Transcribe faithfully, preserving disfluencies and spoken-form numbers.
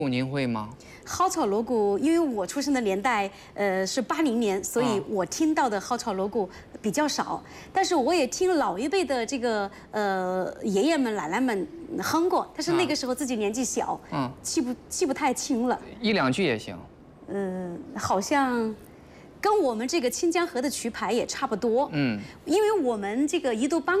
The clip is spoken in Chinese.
您会吗？ 蒿草锣鼓，因为我出生的年代，呃，是八零年，所以我听到的蒿草锣鼓比较少。但是我也听老一辈的这个呃爷爷们、奶奶们哼过，但是那个时候自己年纪小，嗯，记不记不太清了。 一两句也行。 嗯、呃，好像。 跟我们这个清江河的曲牌也差不多，嗯，因为我们这个宜都帮